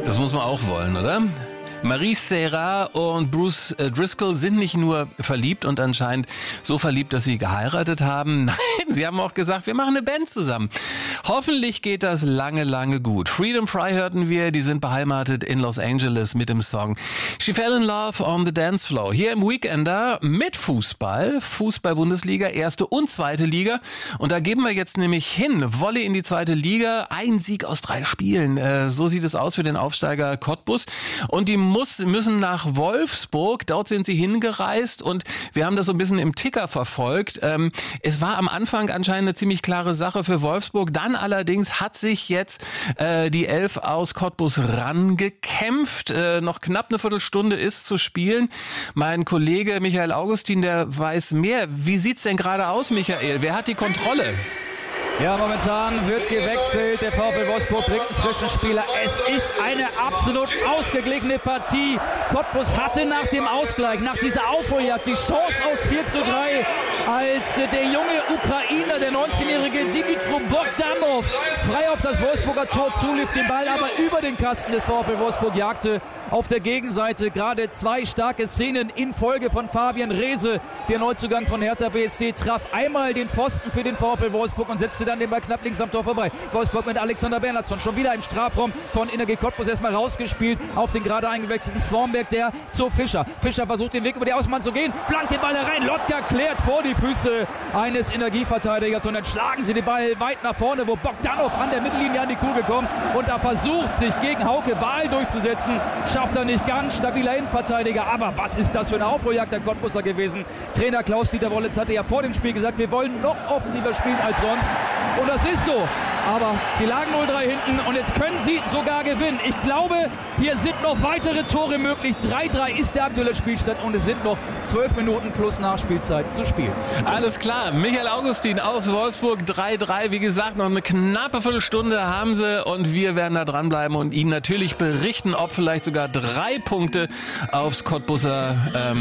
Das muss man auch wollen, oder? Maurice Serra und Bruce Driscoll sind nicht nur verliebt und anscheinend so verliebt, dass sie geheiratet haben. Nein, sie haben auch gesagt, wir machen eine Band zusammen. Hoffentlich geht das lange, lange gut. Freedom Fry hörten wir, die sind beheimatet in Los Angeles mit dem Song She Fell in Love on the Dance Floor. Hier im Weekender mit Fußball, Fußball-Bundesliga, erste und zweite Liga. Und da geben wir jetzt nämlich hin, Volley in die zweite Liga, ein Sieg aus 3 Spielen. So sieht es aus für den Aufsteiger Cottbus. Und die müssen nach Wolfsburg, dort sind sie hingereist und wir haben das so ein bisschen im Ticker verfolgt. Es war am Anfang anscheinend eine ziemlich klare Sache für Wolfsburg, dann allerdings hat sich jetzt die 11 aus Cottbus rangekämpft. Noch knapp eine Viertelstunde ist zu spielen. Mein Kollege Michael Augustin, der weiß mehr. Wie sieht's denn gerade aus, Michael? Wer hat die Kontrolle? Ja, momentan wird gewechselt. Der VfL Wolfsburg bringt einen frischen Spieler. Es ist eine absolut ausgeglichene Partie. Cottbus hatte nach dem Ausgleich, nach dieser Aufholjagd die Chance aus 4:3, als der junge Ukrainer, der 19-jährige Dimitro Bogdanov, frei auf das Wolfsburger Tor zulief, den Ball aber über den Kasten des VfL Wolfsburg jagte. Auf der Gegenseite gerade 2 starke Szenen in Folge von Fabian Reese. Der Neuzugang von Hertha BSC traf einmal den Pfosten für den VfL Wolfsburg und setzte dann den Ball knapp links am Tor vorbei. Wolfsburg mit Alexander Bernhardsson schon wieder im Strafraum von Energie Cottbus erstmal rausgespielt auf den gerade eingewechselten Swanberg, der zu Fischer. Fischer versucht den Weg über die Außenbahn zu gehen, flankt den Ball herein. Lotka klärt vor die Füße eines Energieverteidigers und dann schlagen sie den Ball weit nach vorne, wo Bogdanov an der Mittellinie an die Kugel kommt und da versucht sich gegen Hauke Wahl durchzusetzen. Schafft er nicht ganz, stabiler Innenverteidiger, aber was ist das für eine Aufholjagd der Cottbuser gewesen? Trainer Klaus-Dieter Wollitz hatte ja vor dem Spiel gesagt, wir wollen noch offensiver spielen als sonst. Und das ist so. Aber sie lagen 0:3 hinten und jetzt können sie sogar gewinnen. Ich glaube, hier sind noch weitere Tore möglich. 3:3 ist der aktuelle Spielstand und es sind noch 12 Minuten plus Nachspielzeit zu spielen. Alles klar. Michael Augustin aus Wolfsburg, 3:3. Wie gesagt, noch eine knappe Viertelstunde haben sie und wir werden da dranbleiben und Ihnen natürlich berichten, ob vielleicht sogar 3 Punkte aufs Cottbuser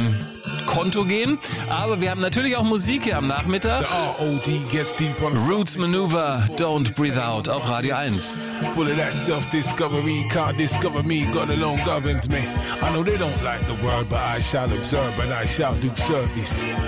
Konto gehen. Aber wir haben natürlich auch Musik hier am Nachmittag. Roots Maneuver, Don't Breathe Out auf Radio 1. Full of that self-discovery, can't discover me, God alone governs me. I know they don't like the word, but I shall observe and I shall do service.